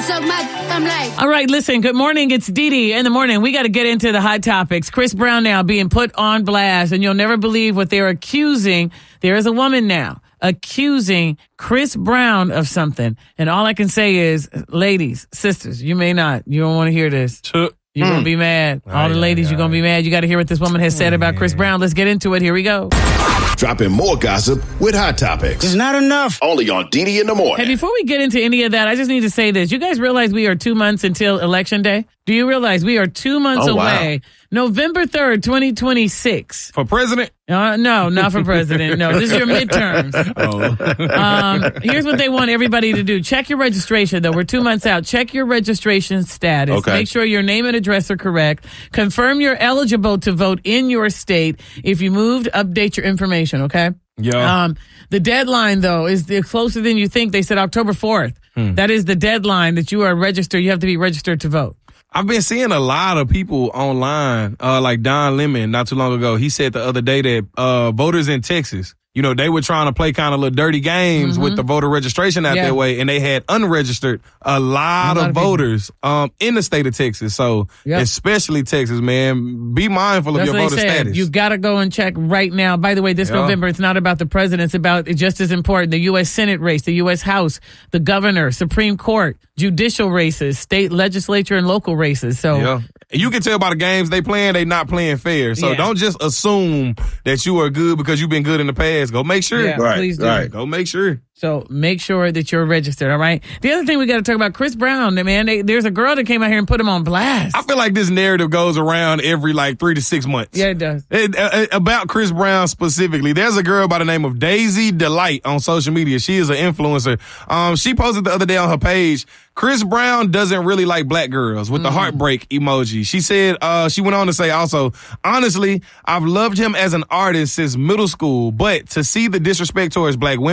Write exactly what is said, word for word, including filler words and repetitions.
suck my I'm like. All right, listen, good morning. It's Dee Dee in the morning. We got to get into the hot topics. Chris Brown now being put on blast, and you'll never believe what they're accusing. There is a woman now accusing Chris Brown of something. And all I can say is, ladies, sisters, you may not. You don't want to hear this. You're going to be mad. All the ladies, you're going to be mad. You got to hear what this woman has said about Chris Brown. Let's get into it. Here we go. Dropping more gossip with Hot Topics. It's not enough. Only on Dee Dee in the morning. Hey, before we get into any of that, I just need to say this. You guys realize we are two months until Election Day? Do you realize we are two months Oh, wow. away? November third, twenty twenty-six. For president? Uh, no, not for president. No, this is your midterms. Oh. Um, here's what they want everybody to do. Check your registration, though. We're two months out. Check your registration status. Okay. Make sure your name and address are correct. Confirm you're eligible to vote in your state. If you moved, update your information, okay? Yeah. Um, the deadline, though, is the closer than you think. They said October fourth. Hmm. That is the deadline that you are registered. You have to be registered to vote. I've been seeing a lot of people online, uh, like Don Lemon not too long ago. He said the other day that uh, voters in Texas, you know, they were trying to play kind of little dirty games Mm-hmm. with the voter registration out Yeah. that way, and they had unregistered a lot, A lot of of people. voters um, in the state of Texas. So, Yep. especially Texas, man, be mindful That's of your what voter they said. status. You got to go and check right now. By the way, this Yeah. November, it's not about the president. It's about, it's just as important, the U S Senate race, the U S House, the governor, Supreme Court, judicial races, state legislature, and local races. So Yeah. And you can tell by the games they playing, they not playing fair. So Yeah. don't just assume that you are good because you've been good in the past. Go make sure. Yeah. Right, Please do. right. Go make sure. So make sure that you're registered, all right? The other thing we got to talk about, Chris Brown, man, they, there's a girl that came out here and put him on blast. I feel like this narrative goes around every like three to six months. Yeah, it does. It, uh, about Chris Brown specifically, there's a girl by the name of Daisy Delight on social media. She is an influencer. Um, she posted the other day on her page, Chris Brown doesn't really like black girls with the heartbreak emoji. She said, uh, she went on to say also, honestly, I've loved him as an artist since middle school, but to see the disrespect towards black women